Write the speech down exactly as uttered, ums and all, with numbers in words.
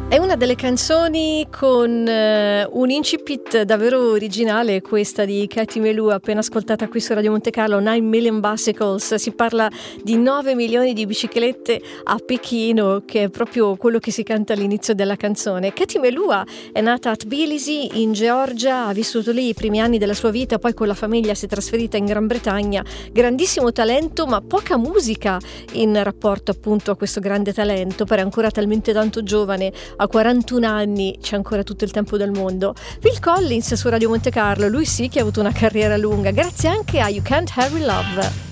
È una delle canzoni con uh, un incipit davvero originale, questa di Katie Melua, appena ascoltata qui su Radio Monte Carlo, nine million bicycles. Si parla di nove milioni di biciclette a Pechino, che è proprio quello che si canta all'inizio della canzone. Katie Melua è nata a Tbilisi, in Georgia, ha vissuto lì i primi anni della sua vita, poi con la famiglia si è trasferita in Gran Bretagna. Grandissimo talento, ma poca musica in rapporto appunto a questo grande talento, per ancora talmente tanto giovane. A quarantuno anni c'è ancora tutto il tempo del mondo. Phil Collins su Radio Monte Carlo, lui sì che ha avuto una carriera lunga, grazie anche a You Can't Hurry Love.